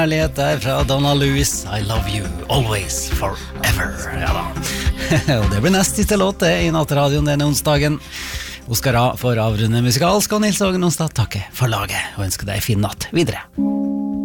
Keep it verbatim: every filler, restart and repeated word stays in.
Kjærlighet der fra Donna Lewis, I love you, always, forever. Ja da. Og det blir nest siste låt det i Nattradioen denne onsdagen. Oskar A for avrunde musikalsk, og Nils Ågen Onsdag takker for laget, og ønsker deg fin natt videre.